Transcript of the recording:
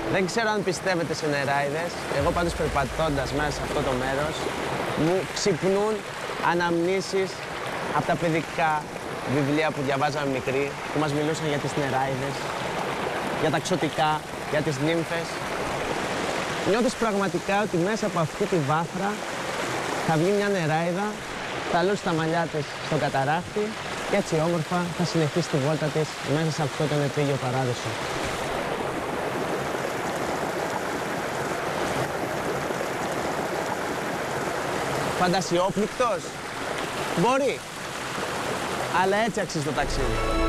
Δεν ξέρω αν πιστεύετε σε νεράιδες. Εγώ πάντως περπατώντας μέσα σε αυτό το μέρος μου ξυπνούν αναμνήσεις από τα παιδικά βιβλία που διαβάζαμε μικροί, που μας μιλούσαν για τις νεράιδες, για τα ξωτικά, για τις νύμφες. Νιώθεις πραγματικά ότι μέσα από αυτή τη βάθρα θα βγει μια νεράιδα, θα λούσει τα μαλλιά της στο καταράχτη και έτσι όμορφα θα συνεχίσει τη βόλτα της μέσα σε αυτό τον επίγειο παράδεισο. Φαντασιόπληκτος. Μπορεί. Αλλά έτσι αξίζει το ταξίδι.